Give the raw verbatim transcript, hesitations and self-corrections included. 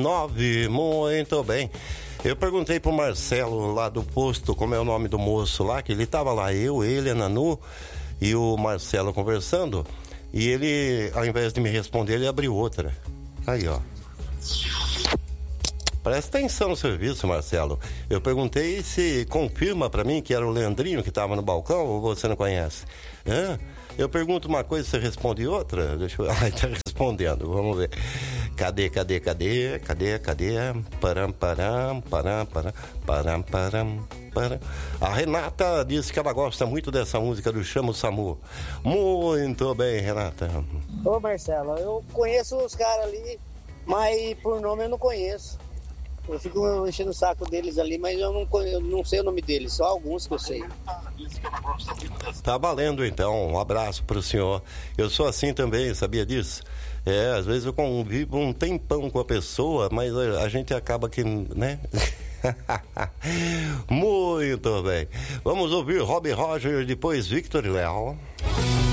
nove. Muito bem. Eu perguntei pro Marcelo lá do posto como é o nome do moço lá, que ele tava lá, eu, ele, a Nanu e o Marcelo conversando, e ele, ao invés de me responder, ele abriu outra. Aí, ó. Presta atenção no serviço, Marcelo. Eu perguntei se confirma pra mim que era o Leandrinho que tava no balcão ou você não conhece. Hã? Eu pergunto uma coisa e você responde outra? Deixa eu... Ah, ele tá respondendo, vamos ver. Cadê, cadê, cadê? Cadê, cadê? Param, param, param, param, param, param, param. A Renata disse que ela gosta muito dessa música do Chama o Samu. Muito bem, Renata. Ô, Marcelo, eu conheço os caras ali, mas por nome eu não conheço. Eu fico enchendo o saco deles ali, mas eu não, eu não sei o nome deles, só alguns que eu sei. Tá valendo então, um abraço pro senhor. Eu sou assim também, sabia disso? É, às vezes eu convivo um tempão com a pessoa, mas a, a gente acaba que, né? Muito bem. Vamos ouvir Robbie Roger, depois Victor e Léo.